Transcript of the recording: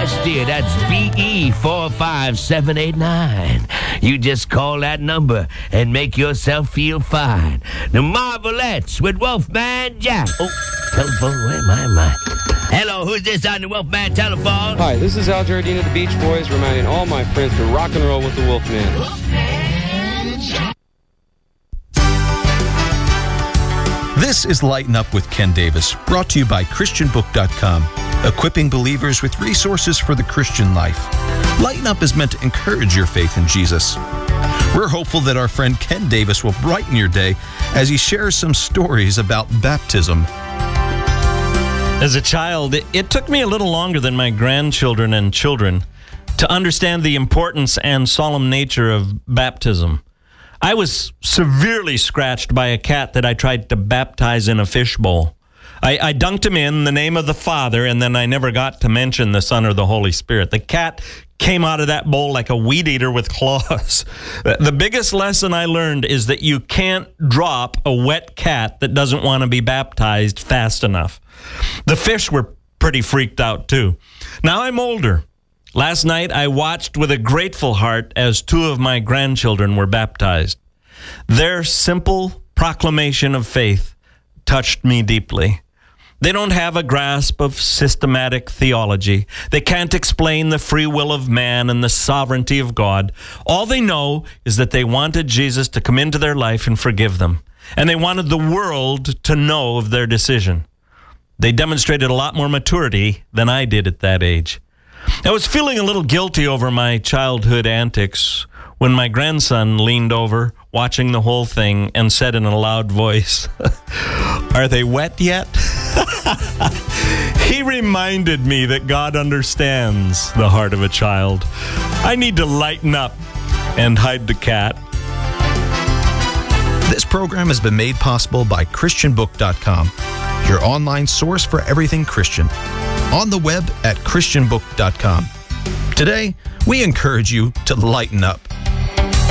Yes, dear, that's BE45789. You just call that number and make yourself feel fine. The Marvelettes with Wolfman Jack. Oh, telephone, where am I? Hello, who's this on the Wolfman telephone? Hi, this is Al Jardine of the Beach Boys, reminding all my friends to rock and roll with the Wolfman. This is Lighten Up with Ken Davis, brought to you by ChristianBook.com, equipping believers with resources for the Christian life. Lighten Up is meant to encourage your faith in Jesus. We're hopeful that our friend Ken Davis will brighten your day as he shares some stories about baptism. As a child, it took me a little longer than my grandchildren and children to understand the importance and solemn nature of baptism. I was severely scratched by a cat that I tried to baptize in a fishbowl. I dunked him in the name of the Father, and then I never got to mention the Son or the Holy Spirit. The cat came out of that bowl like a weed eater with claws. The biggest lesson I learned is that you can't drop a wet cat that doesn't want to be baptized fast enough. The fish were pretty freaked out, too. Now I'm older. Last night, I watched with a grateful heart as 2 of my grandchildren were baptized. Their simple proclamation of faith touched me deeply. They don't have a grasp of systematic theology. They can't explain the free will of man and the sovereignty of God. All they know is that they wanted Jesus to come into their life and forgive them. And they wanted the world to know of their decision. They demonstrated a lot more maturity than I did at that age. I was feeling a little guilty over my childhood antics when my grandson leaned over, watching the whole thing, and said in a loud voice, "Are they wet yet?" He reminded me that God understands the heart of a child. I need to lighten up and hide the cat. This program has been made possible by ChristianBook.com, your online source for everything Christian. On the web at ChristianBook.com. Today, we encourage you to lighten up.